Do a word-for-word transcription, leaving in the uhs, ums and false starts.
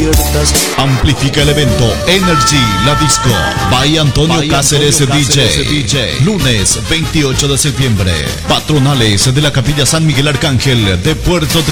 abiertas. Amplifica el evento Energy La Disco by Antonio By Cáceres, Antonio Cáceres D J. Lunes veintiocho de septiembre. Patronales de la Capilla San Miguel Arcángel de Puerto